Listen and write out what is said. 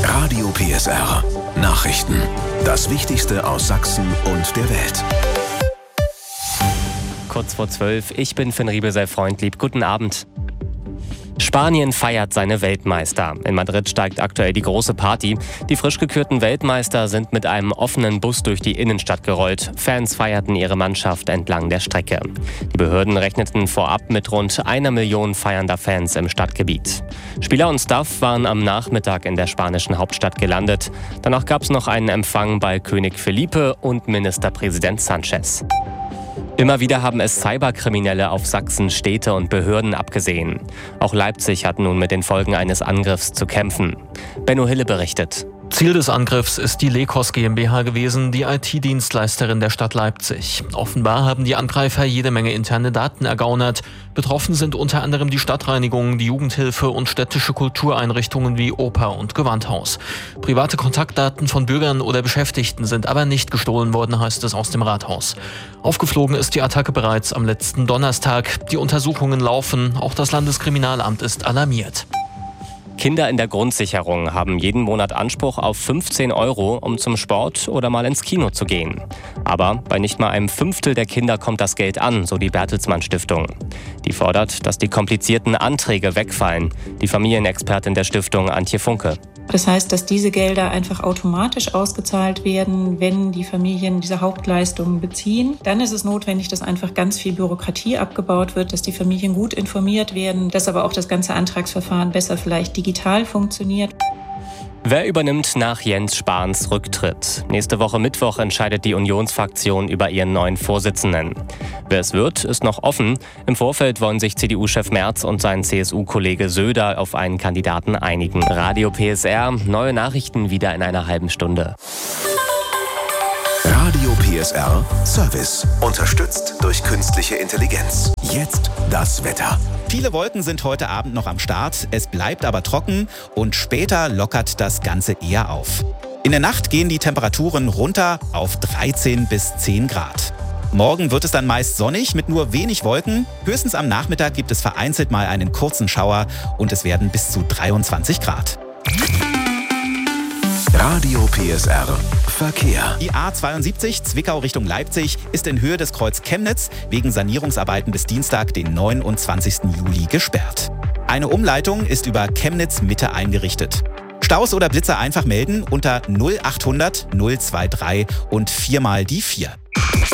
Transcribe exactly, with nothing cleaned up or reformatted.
Radio P S R. Nachrichten. Das Wichtigste aus Sachsen und der Welt. Kurz vor zwölf, ich bin Finn Riebel, sei freundlieb. Guten Abend. Spanien feiert seine Weltmeister. In Madrid steigt aktuell die große Party. Die frisch gekürten Weltmeister sind mit einem offenen Bus durch die Innenstadt gerollt. Fans feierten ihre Mannschaft entlang der Strecke. Die Behörden rechneten vorab mit rund einer Million feiernder Fans im Stadtgebiet. Spieler und Staff waren am Nachmittag in der spanischen Hauptstadt gelandet. Danach gab es noch einen Empfang bei König Felipe und Ministerpräsident Sanchez. Immer wieder haben es Cyberkriminelle auf Sachsen, Städte und Behörden abgesehen. Auch Leipzig hat nun mit den Folgen eines Angriffs zu kämpfen. Benno Hille berichtet. Ziel des Angriffs ist die Lekos GmbH gewesen, die I T-Dienstleisterin der Stadt Leipzig. Offenbar haben die Angreifer jede Menge interne Daten ergaunert. Betroffen sind unter anderem die Stadtreinigung, die Jugendhilfe und städtische Kultureinrichtungen wie Oper und Gewandhaus. Private Kontaktdaten von Bürgern oder Beschäftigten sind aber nicht gestohlen worden, heißt es aus dem Rathaus. Aufgeflogen ist die Attacke bereits am letzten Donnerstag. Die Untersuchungen laufen, auch das Landeskriminalamt ist alarmiert. Kinder in der Grundsicherung haben jeden Monat Anspruch auf fünfzehn Euro, um zum Sport oder mal ins Kino zu gehen. Aber bei nicht mal einem Fünftel der Kinder kommt das Geld an, so die Bertelsmann Stiftung. Die fordert, dass die komplizierten Anträge wegfallen. Die Familienexpertin der Stiftung, Antje Funke. Das heißt, dass diese Gelder einfach automatisch ausgezahlt werden, wenn die Familien diese Hauptleistungen beziehen. Dann ist es notwendig, dass einfach ganz viel Bürokratie abgebaut wird, dass die Familien gut informiert werden, dass aber auch das ganze Antragsverfahren besser vielleicht digital funktioniert. Wer übernimmt nach Jens Spahns Rücktritt? Nächste Woche Mittwoch entscheidet die Unionsfraktion über ihren neuen Vorsitzenden. Wer es wird, ist noch offen. Im Vorfeld wollen sich C D U-Chef Merz und sein C S U-Kollege Söder auf einen Kandidaten einigen. Radio P S R, neue Nachrichten wieder in einer halben Stunde. Radio P S R Service. Unterstützt durch künstliche Intelligenz. Jetzt das Wetter. Viele Wolken sind heute Abend noch am Start, es bleibt aber trocken und später lockert das Ganze eher auf. In der Nacht gehen die Temperaturen runter auf dreizehn bis zehn Grad. Morgen wird es dann meist sonnig mit nur wenig Wolken. Höchstens am Nachmittag gibt es vereinzelt mal einen kurzen Schauer und es werden bis zu dreiundzwanzig Grad. Radio P S R Verkehr. Die A zweiundsiebzig Zwickau Richtung Leipzig ist in Höhe des Kreuz Chemnitz wegen Sanierungsarbeiten bis Dienstag, den neunundzwanzigsten Juli, gesperrt. Eine Umleitung ist über Chemnitz Mitte eingerichtet. Staus oder Blitzer einfach melden unter null achthundert null drei drei und viermal die vier.